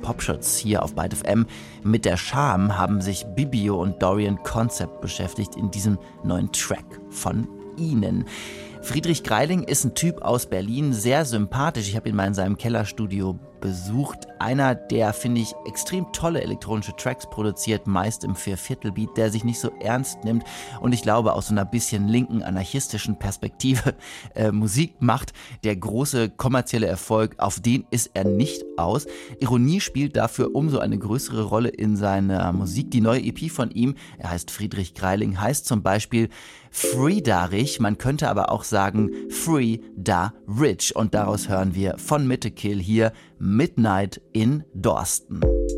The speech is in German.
Popschutz hier auf Byte FM. Mit der Scham haben sich Bibio und Dorian Concept beschäftigt in diesem neuen Track von ihnen. Friedrich Greiling ist ein Typ aus Berlin, sehr sympathisch. Ich habe ihn mal in seinem Kellerstudio besucht. Einer, der, finde ich, extrem tolle elektronische Tracks produziert, meist im Vierviertelbeat, der sich nicht so ernst nimmt und ich glaube aus so einer bisschen linken, anarchistischen Perspektive Musik macht. Der große kommerzielle Erfolg, auf den ist er nicht aus. Ironie spielt dafür umso eine größere Rolle in seiner Musik. Die neue EP von ihm, er heißt Friedrich Greiling, heißt zum Beispiel Free-Da-Rich, man könnte aber auch sagen Free-Da-Rich. Und daraus hören wir von Mitte Kill hier Midnight in Dorsten.